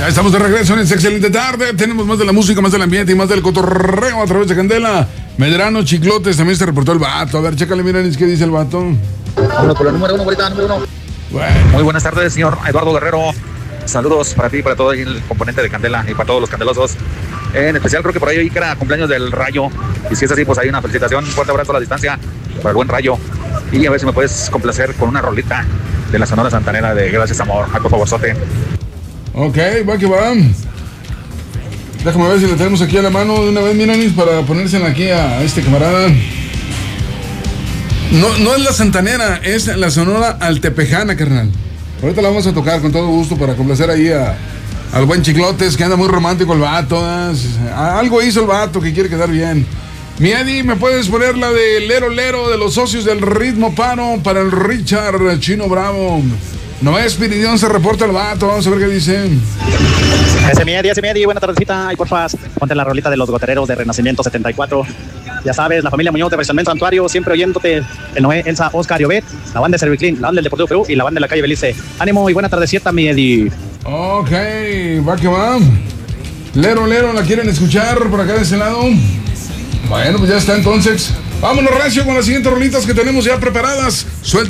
Ya estamos de regreso en esta excelente tarde. Tenemos más de la música, más del ambiente y más del cotorreo a través de Candela. Medrano, Chiclotes, también se reportó el vato. A ver, chécale, miren, ¿qué dice el vato? Vámonos por la número uno, bolita número uno. Bueno. Muy buenas tardes, señor Eduardo Guerrero. Saludos para ti y para todo el componente de Candela y para todos los candelosos. En especial creo que por ahí era cumpleaños del Rayo. Y si es así, pues hay una felicitación. Un fuerte abrazo a la distancia para el buen Rayo. Y a ver si me puedes complacer con una rolita de la Sonora Santanera de Gracias Amor. Por favorzote. Ok, va que va. Déjame ver si la tenemos aquí a la mano de una vez, Miranis, para ponérsela aquí a este camarada. No es la Santanera, es la Sonora Altepejana, carnal. Ahorita la vamos a tocar con todo gusto para complacer ahí al buen Chiclotes, que anda muy romántico el vato. Algo hizo el vato que quiere quedar bien. Mi Eddie, ¿me puedes poner la de Lero Lero de los socios del Ritmo Paro para el Richard Chino Bravo? No es Piridión, se reporta el vato, vamos a ver qué dice. Ese mi Eddie, buena tardecita. Ay, porfa, ponte la rolita de los gotereros de Renacimiento 74. Ya sabes, la familia Muñoz de Versalmen Santuario, siempre oyéndote. El Noé, Elsa, Oscar y Obed, la banda de Serviclín, la banda del Deportivo Perú y la banda de la calle Belice. Ánimo y buena tardecita, mi Eddie. Ok, va que va. Lero Lero, ¿la quieren escuchar por acá de ese lado? Bueno, pues ya está entonces. Vámonos recio con las siguientes rolitas que tenemos ya preparadas. Suelta.